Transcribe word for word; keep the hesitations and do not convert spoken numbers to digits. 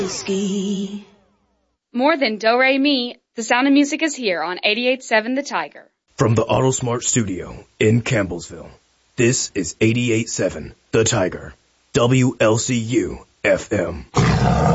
Ski. More than do-re-mi, the sound of music is here on eighty-eight point seven The Tiger. From the AutoSmart studio in Campbellsville, this is eighty-eight point seven The Tiger, W L C U F M.